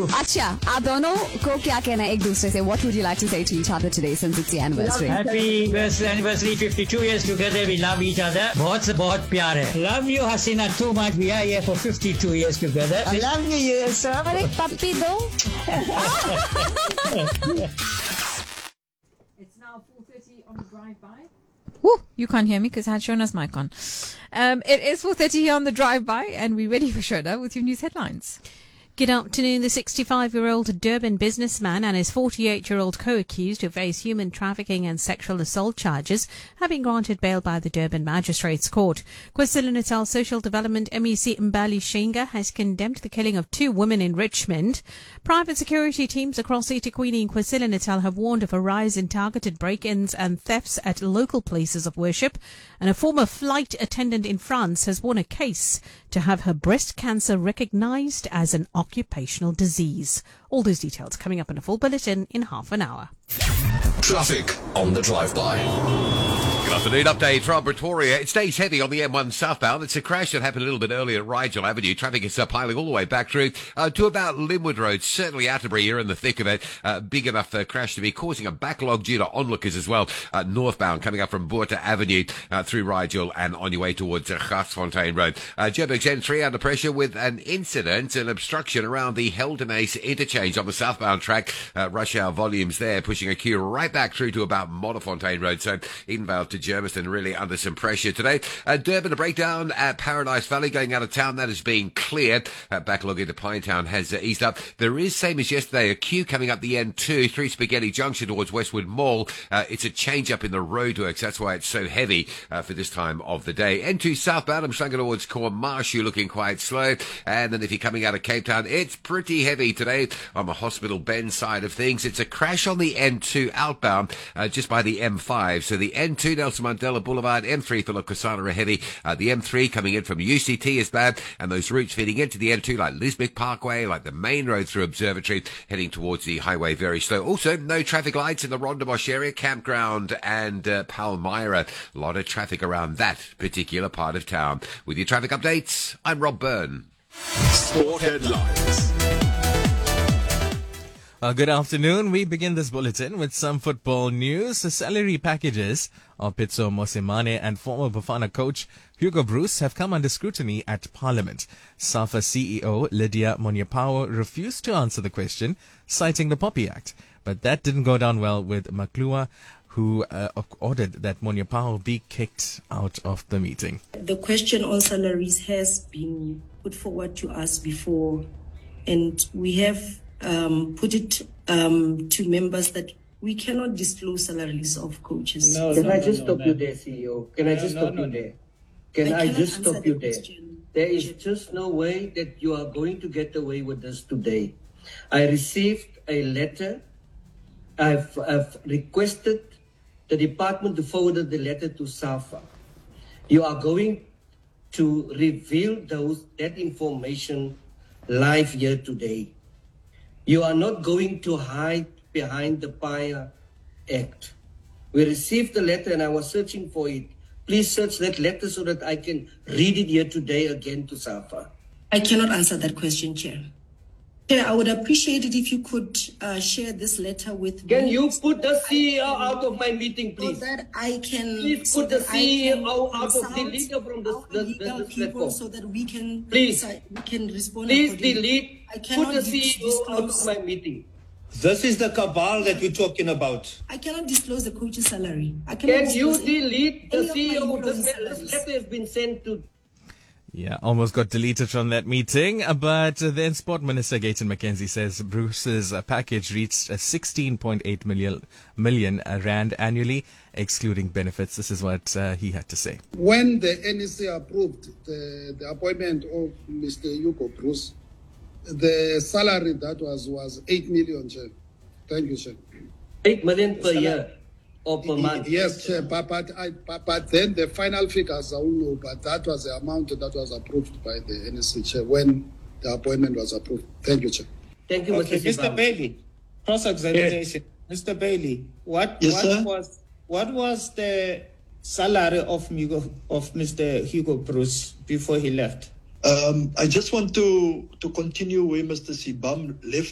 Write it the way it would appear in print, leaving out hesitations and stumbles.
अच्छा, आप दोनों को क्या कहना है एक दूसरे से? What would you like to say to each other today since it's the anniversary? Happy anniversary, 52 years together. We love each other. बहुत से बहुत प्यार है. Love you, Hasina, too much. We are here for 52 years together. I love you, sir. और एक पप्पी दो. It's now 4:30 on the drive-by. Woo, you can't hear me because I had Shona's mic on. It is 4:30 here on the drive-by, and we're ready for Shona with your news headlines. Good afternoon. The 65-year-old Durban businessman and his 48-year-old co-accused who face human trafficking and sexual assault charges have been granted bail by the Durban Magistrates Court. KwaZulu-Natal Social Development MEC Mbali Shinga has condemned the killing of 2 women in Richmond. Private security teams across eThekwini and KwaZulu-Natal have warned of a rise in targeted break-ins and thefts at local places of worship. And a former flight attendant in France has won a case to have her breast cancer recognized as an occupational disease. All those details coming up in a full bulletin in half an hour. Traffic on the drive-by. Good afternoon. Update from Pretoria. It stays heavy on the M1 southbound. It's a crash that happened a little bit earlier at Rigel Avenue. Traffic is piling all the way back through to about Linwood Road. Certainly Atterbury, you're in the thick of it. Big enough crash to be causing a backlog due to onlookers as well. Northbound coming up from Boerta Avenue through Rigel and on your way towards Garsfontein Road. Joburg's N3 under pressure with an incident, an obstruction around the Heldenace interchange on the southbound track. Rush hour volumes there pushing a queue right back through to about Modderfontein Road. So Edenvale to Germiston really under some pressure today. Durban, a breakdown at Paradise Valley going out of town. That is being cleared. Backlog into Pinetown has eased up. There is, same as yesterday, a queue coming up the N2 through Spaghetti Junction towards Westwood Mall. It's a change up in the roadworks. That's why it's so heavy for this time of the day. N2 southbound, I'm slung towards Kormarshu, looking quite slow. And then if you're coming out of Cape Town, it's pretty heavy today on the Hospital Bend side of things. It's a crash on the N2 outbound just by the M5. So the N2 Nelson Mandela Boulevard, M3 for Lokosana are heavy. The M3 coming in from UCT is bad, and those routes feeding into the N2 like Lisbeth Parkway, like the main road through Observatory, heading towards the highway very slow. Also, no traffic lights in the Rondebosch area, Campground and Palmyra. A lot of traffic around that particular part of town. With your traffic updates, I'm Rob Byrne. Sport headlines. Good afternoon. We begin this bulletin with some football news. The salary packages of Pitso Mosimane and former Bafana coach Hugo Bruce have come under scrutiny at Parliament. SAFA CEO Lydia Monyepawa refused to answer the question, citing the Poppy Act. But that didn't go down well with Maklua, who ordered that Monyepawa be kicked out of the meeting. The question on salaries has been put forward to us before, and we have put it to members that we cannot disclose salaries of coaches. Can I just stop you there, CEO? Can I just stop you there? Can I just stop you there? There is just no way that you are going to get away with this today. I received a letter. I've requested the department to forward the letter to SAFA. You are going to reveal that information live here today. You are not going to hide behind the PAIA Act. We received the letter and I was searching for it. Please search that letter so that I can read it here today again to SAFA. I cannot answer that question, Chair. Chair, I would appreciate it if you could share this letter with me. Can you put the CEO out of my meeting, please? So that I can... Please put the CEO out of the leader from the platform. So that we can... Please. We can respond. Please delete. Put the CEO out of my meeting. This is the cabal that we're talking about. I cannot disclose the coach's salary. Can you delete the CEO? This letter has been sent to... Yeah, almost got deleted from that meeting. But then Sport Minister Gayton McKenzie says Bruce's package reached 16.8 million rand annually, excluding benefits. This is what he had to say. When the NEC approved the appointment of Mr. Hugo Bruce, the salary that was 8 million, Chair. Thank you, Chair. 8 million per year or per month? Yes, Chair. But then the final figures, I don't know, but that was the amount that was approved by the NEC, Chair, when the appointment was approved. Thank you, Chair. Thank you, Mr. Bailey. Cross-examination. Yes. Mr. Bailey, what was the salary of Mr. Hugo Bruce before he left? I just want to continue where Mr. Sibam left.